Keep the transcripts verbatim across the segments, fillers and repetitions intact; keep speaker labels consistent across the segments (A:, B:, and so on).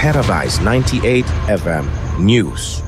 A: Paradise ninety-eight F M News.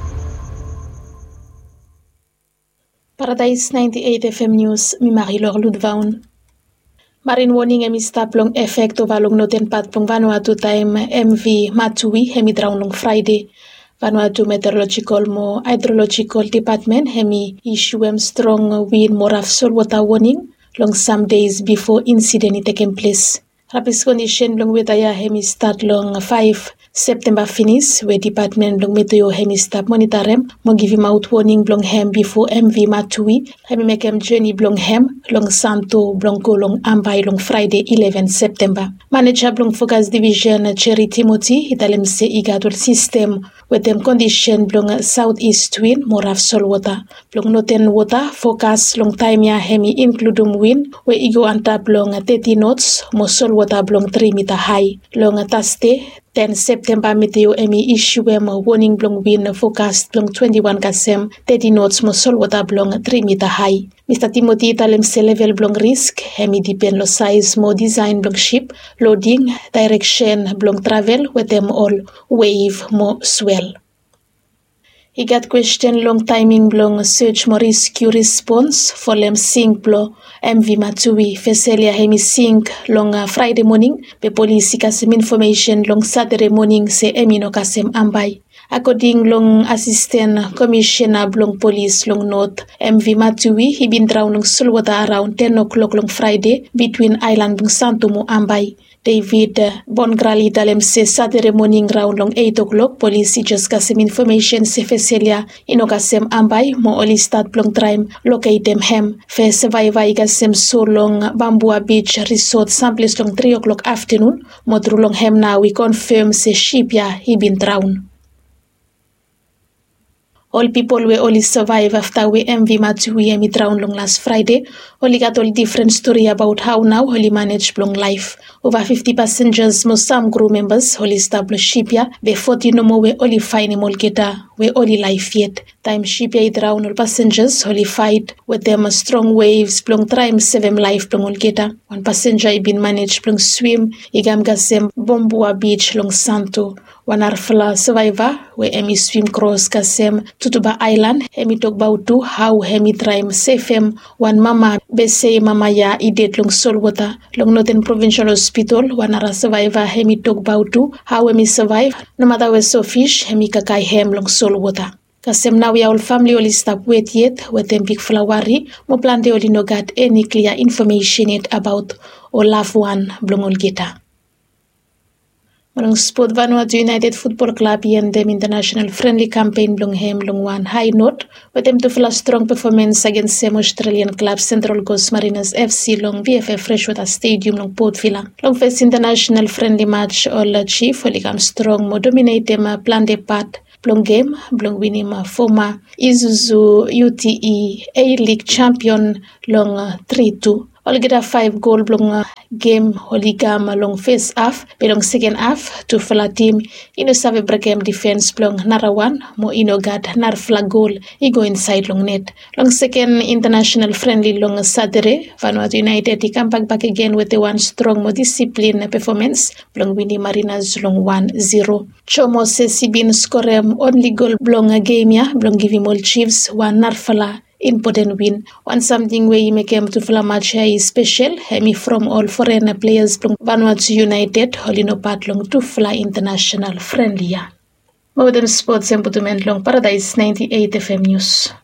B: Paradise ninety-eight F M News, mi Marie-Laure Ludvaun. Marine warning emi staplong effect ovalong noten patplong Vanuatu time M V Matui hemi draunlong Friday. Vanuatu Meteorological mo Hydrological Department hemi issue em strong wind moraf sol water warning long some days before incident taken place. Rapid condition long wetaya hemi start long five September finish where department long meteo hemi start monitorem mo give him out warning blong hem before M V Matui hemi make him journey blong hem long Santo blong go long Ambai long Friday eleven September. Manager blong focus division Cherry Timothy italem se igatol system with them condition blong southeast wind moraf sol water blong noten water focus long time ya hemi includum wind where igo anta blong thirty knots mo sol water blong three meter high long Thursday ten September meteo emi issue em warning blong wind forecast blong twenty-one kasem thirty knots mo sol water blong three meter high. Mister Timothy talem se level blong risk hemi depend lo size mo design blong ship loading direction blong travel with them all wave mo swell. He got question long timing blong search mo rescue response for lem sink blo M V Matui Feselia hemi sink long uh, Friday morning be police kasem information long Saturday morning se emino kasem Ambai. According long assistant commissioner blong police long north M V Matui he been drowned long Sulwata around ten o'clock long Friday between island blong Santo mo Ambai. David Bongrali dalem se Saturday morning round long eight o'clock police just kasem information se Feselia ino kasem Ambai mo oli start blong time locate them hem fe survivor kasem so long Bambua Beach Resort samples long three o'clock afternoon mo through long hem now we confirm se ship ya he been drowned. All people were only survive after we M V Matui emi drowned long last Friday. Only got all different story about how now only manage long life. Over fifty passengers, most some crew members, only established ship ya. Be forty no more we only fine him all geta. We only life yet. Time ship ya drown all passengers, only fight with them strong waves. Blong time seven life blong all geta. One passenger I been managed blong swim. Igam gasem Bambua Beach long Santo. One arfla survivor we emi swim cross kasem Tutuba Island hemi talk about to how hemi try safe him one mama be say mama ya idet long sol water long Northern Provincial Hospital one ara survivor hemi talk about to how hemi survive no matter where so fish hemi kakai hem long sol water. Kasem now ya all family only stop wait yet with them big flowery mo plan they only no got any clear information yet about or loved one blong all geta. Malong sport Vanuatu United Football Club and them international friendly campaign long hem long one high note with them to flash strong performance against some Australian club Central Coast Mariners F C long V F F Freshwater Stadium long Port Vila. Long first international friendly match all chief only come strong mo dominate them plan their part. Blong game, blong winning former Isuzu U T E A-League champion long three two. All get a five goal blong game holigam long face half, belong second half to fla team. Ino save break game defense blong narawan mo ino gad nar flag goal he go inside long net. Long second international friendly long Saturday, Vanuatu United he come back back again with the one strong mo discipline performance blong winning Mariners long one zero. Chomo says he been score only goal blong a game ya blong give him all Chiefs one narfala important win. One something where he make him to fla match is special. Hemi from all foreign players from Vanuatu United holino part long to fla international friendly ya. Modern sports and long Paradise ninety-eight F M News.